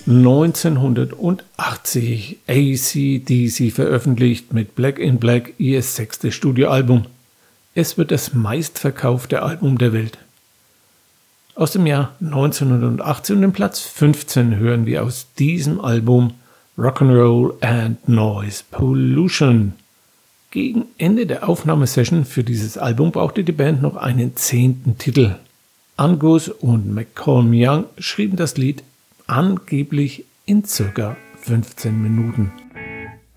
1980 AC/DC veröffentlicht mit Back in Black ihr 6. Studioalbum. Es wird das meistverkaufte Album der Welt. Aus dem Jahr 1980 und dem Platz 15 hören wir aus diesem Album Rock'n'Roll and Noise Pollution. Gegen Ende der Aufnahmesession für dieses Album brauchte die Band noch einen 10. Titel. Angus und Malcolm Young schrieben das Lied angeblich in ca. 15 Minuten.